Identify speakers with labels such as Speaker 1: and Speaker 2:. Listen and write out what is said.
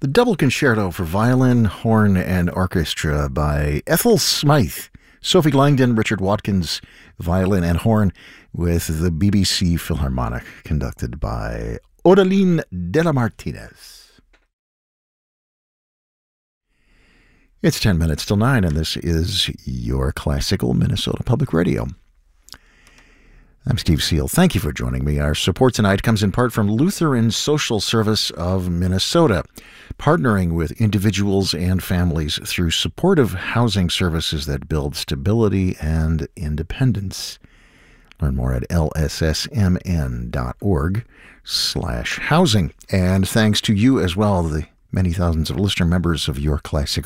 Speaker 1: The Double Concerto for Violin, Horn, and Orchestra by Ethel Smythe, Sophie Langdon, Richard Watkins, violin and horn, with the BBC Philharmonic, conducted by Odaline de la Martinez. It's 10 minutes till 9, and this is your Classical Minnesota Public Radio. I'm Steve Seal. Thank you for joining me. Our support tonight comes in part from Lutheran Social Service of Minnesota, partnering with individuals and families through supportive housing services that build stability and independence. Learn more at lssmn.org/housing. And thanks to you as well, the many thousands of listener members of your Classical